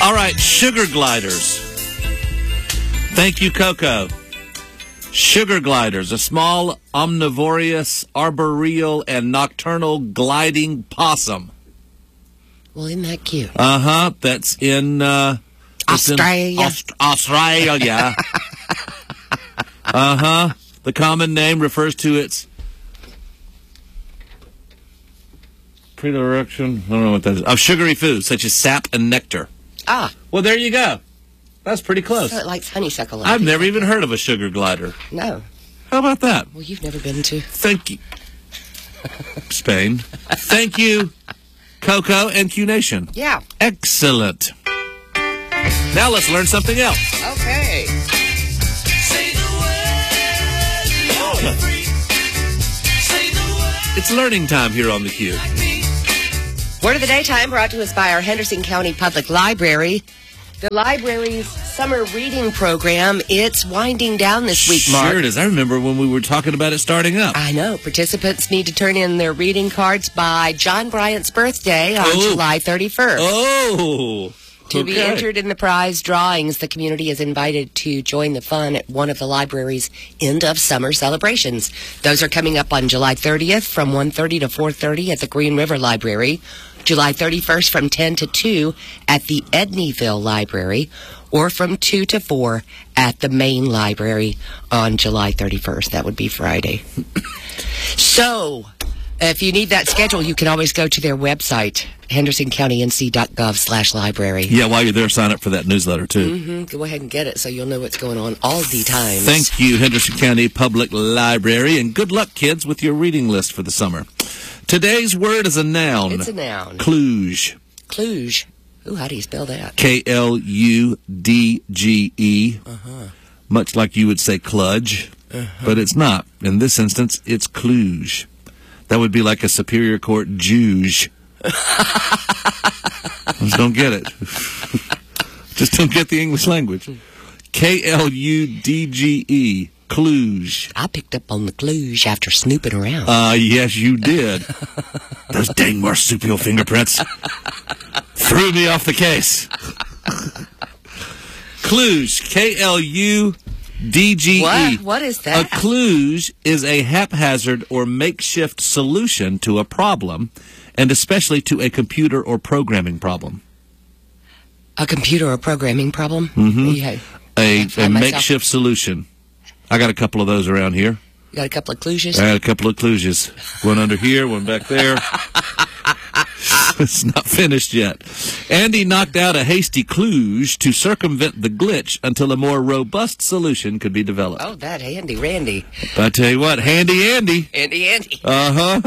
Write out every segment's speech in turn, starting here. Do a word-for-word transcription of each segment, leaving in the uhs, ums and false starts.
All right, sugar gliders. Thank you, Coco. Sugar gliders, a small, omnivorous, arboreal, and nocturnal gliding possum. Well, isn't that cute? Uh-huh. That's in... Uh, Australia. In Aust- Australia. Uh-huh. The common name refers to its predilection, I don't know what that is, of sugary foods, such as sap and nectar. Ah. Well, there you go. That's pretty close. So it likes honeysuckle. I've never even heard of a sugar glider. No. How about that? Well, you've never been to. Thank you. Spain. Thank you, Coco and Q Nation. Yeah. Excellent. Now let's learn something else. Okay. It's learning time here on the Q. Word of the Daytime brought to us by our Henderson County Public Library. The library's summer reading program, it's winding down this week, Mark. Sure it is. I remember when we were talking about it starting up. I know. Participants need to turn in their reading cards by John Bryant's birthday on Oh. July thirty-first. Oh! To okay. be entered in the prize drawings, the community is invited to join the fun at one of the library's end-of-summer celebrations. Those are coming up on July thirtieth from one thirty to four thirty at the Green River Library, July thirty-first from ten to two at the Edneyville Library, or from two to four at the Main Library on July thirty-first. That would be Friday. So, if you need that schedule, you can always go to their website, henderson county n c dot gov slash library. Yeah, while you're there, sign up for that newsletter, too. Mm-hmm. Go ahead and get it so you'll know what's going on all the time. Thank you, Henderson County Public Library, and good luck, kids, with your reading list for the summer. Today's word is a noun. It's a noun. Kluge. Kluge. Ooh, how do you spell that? K L U D G E. Uh-huh. Much like you would say kludge, Uh-huh. but it's not. In this instance, it's kluge. That would be like a Superior Court juge. Just don't get it. Just don't get the English language. K L U D G E. Kluge. I picked up on the kluge after snooping around. Uh, yes, you did. Those dang marsupial fingerprints threw me off the case. Kluge. K L U D G E. What? What is that? A kluge is a haphazard or makeshift solution to a problem, and especially to a computer or programming problem. A computer or programming problem? Mm-hmm. Yeah. A, I a find myself- makeshift solution. I got a couple of those around here. You got a couple of kluges? I got a couple of kluges. One under here, one back there. It's not finished yet. Andy knocked out a hasty kluge to circumvent the glitch until a more robust solution could be developed. Oh, that handy Randy. But I tell you what, handy Andy. Andy Andy. Uh-huh.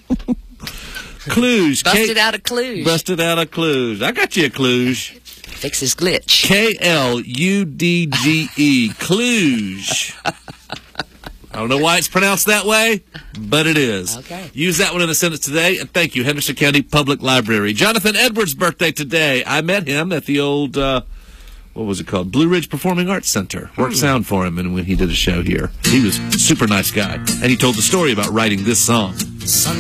Kluge. Busted K- out a kluge. Busted out a kluge. I got you a kluge. Fix his glitch. K L U D G E. Kluge. I don't know why it's pronounced that way, but it is. Okay. Use that one in a sentence today, and thank you, Henderson County Public Library. Jonathan Edwards' birthday today. I met him at the old, uh, what was it called? Blue Ridge Performing Arts Center. Worked sound for him and when he did a show here. He was a super nice guy, and he told the story about writing this song.